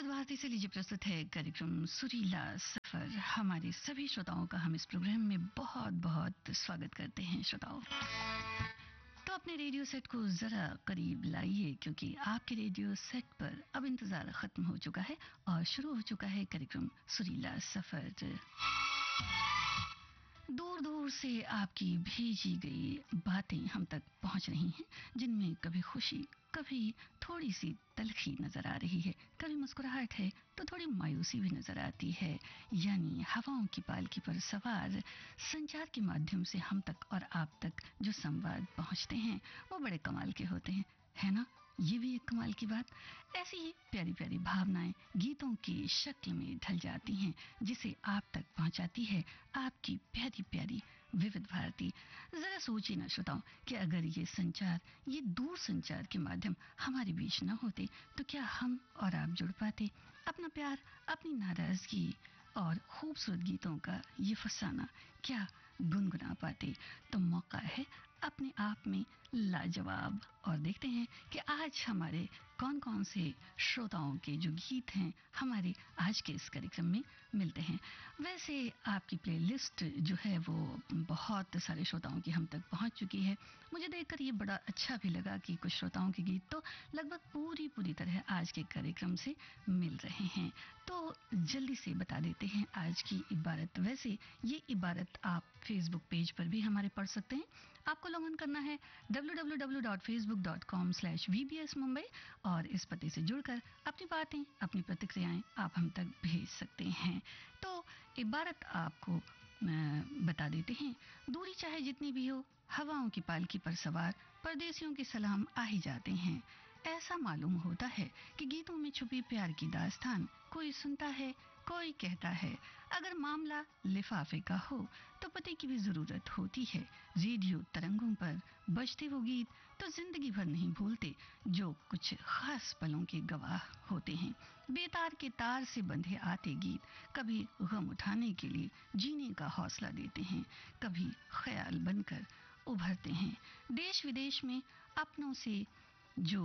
विविध भारती से लीजिए प्रस्तुत है कार्यक्रम सुरीला सफर। हमारे सभी श्रोताओं का हम इस प्रोग्राम में बहुत बहुत स्वागत करते हैं। श्रोताओं, तो अपने रेडियो सेट को जरा करीब लाइए, क्योंकि आपके रेडियो सेट पर अब इंतजार खत्म हो चुका है और शुरू हो चुका है कार्यक्रम सुरीला सफर। दूर दूर से आपकी भेजी गई बातें हम तक पहुंच रही हैं, जिनमें कभी खुशी, कभी थोड़ी सी तलखी नजर आ रही है, कभी मुस्कुराहट है तो थोड़ी मायूसी भी नजर आती है। यानी हवाओं की पालकी पर सवार संचार के माध्यम से हम तक और आप तक जो संवाद पहुंचते हैं वो बड़े कमाल के होते हैं, है ना? ये भी एक कमाल की बात। ऐसी ही प्यारी प्यारी भावनाएं गीतों की शक्ल में ढल जाती हैं, जिसे आप तक पहुंचाती है आपकी प्यारी प्यारी विविध भारती। जरा सोचिए ना श्रोताओं, कि अगर ये संचार, ये दूर संचार के माध्यम हमारे बीच न होते तो क्या हम और आप जुड़ पाते? अपना प्यार, अपनी नाराजगी और खूबसूरत गीतों का ये फसाना क्या गुनगुना पाते? तो मौका है अपने आप में लाजवाब। और देखते हैं कि आज हमारे कौन कौन से श्रोताओं के जो गीत हैं हमारे आज के इस कार्यक्रम में मिलते हैं। वैसे आपकी प्लेलिस्ट जो है वो बहुत सारे श्रोताओं की हम तक पहुंच चुकी है। मुझे देखकर ये बड़ा अच्छा भी लगा कि कुछ श्रोताओं के गीत तो लगभग पूरी तरह आज के कार्यक्रम से मिल रहे हैं। तो जल्दी से बता देते हैं आज की इबारत। वैसे ये इबारत आप फेसबुक पेज पर भी हमारे पढ़ सकते हैं। आपको लॉग इन करना है www.facebook.com/VBS Mumbai और इस पते से जुड़कर अपनी बातें, अपनी प्रतिक्रियाएं आप हम तक भेज सकते हैं। तो इबारत आपको बता देते हैं। दूरी चाहे जितनी भी हो, हवाओं की पालकी पर सवार परदेसियों के सलाम आ ही जाते हैं। ऐसा मालूम होता है कि गीतों में छुपी प्यार की दास्तान कोई सुनता है, कोई कहता है। अगर मामला लिफाफे का हो तो पते की भी जरूरत होती है। रेडियो तरंगों पर बजते वो गीत तो जिंदगी भर नहीं भूलते, जो कुछ खास पलों के गवाह होते हैं। बेतार के तार से बंधे आते गीत कभी गम उठाने के लिए जीने का हौसला देते हैं, कभी ख्याल बनकर उभरते हैं। देश विदेश में अपनों से जो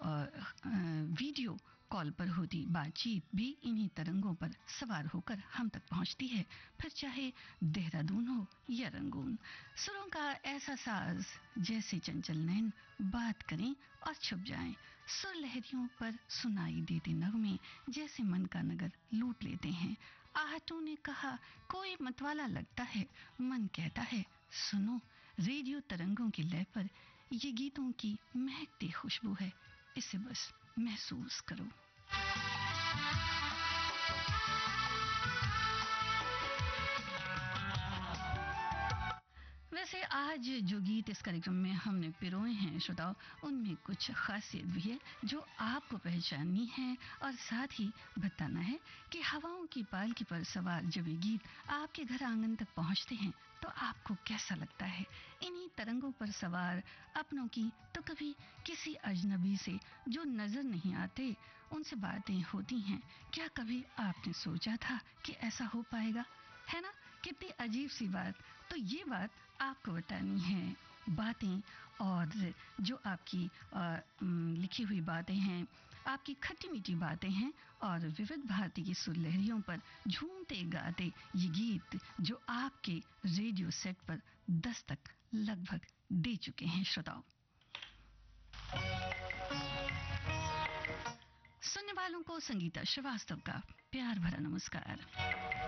वीडियो कॉल पर होती बातचीत भी इन्हीं तरंगों पर सवार होकर हम तक पहुंचती है, फिर चाहे देहरादून हो या रंगून। सुरों का ऐसा साज जैसे चंचल नैन बात करें और छुप जाएं। सुर लहरियों पर सुनाई देते नगमे जैसे मन का नगर लूट लेते हैं। आहटों ने कहा कोई मतवाला लगता है, मन कहता है सुनो। रेडियो तरंगों की लय पर ये गीतों की महकती खुशबू है, इसे बस महसूस करो। वैसे आज जो गीत इस कार्यक्रम में हमने पिरोए हैं श्रोताओं, उनमें कुछ खासियत भी है जो आपको पहचाननी है और साथ ही बताना है कि हवाओं की पालकी पर सवार जब ये गीत आपके घर आंगन तक पहुंचते हैं तो आपको कैसा लगता है। इन्हीं तरंगों पर सवार अपनों की तो कभी किसी अजनबी से जो नजर नहीं आते उनसे बातें होती हैं। क्या कभी आपने सोचा था कि ऐसा हो पाएगा? है ना, कितनी अजीब सी बात। तो ये बात आपको बतानी है। बातें और जो आपकी लिखी हुई बातें हैं, आपकी खट्टी मीठी बातें हैं और विविध भारती की सुर लहरियों पर झूमते गाते ये गीत जो आपके रेडियो सेट पर दस्तक लगभग दे चुके हैं। श्रोताओं, सुनने वालों को संगीता श्रीवास्तव का प्यार भरा नमस्कार।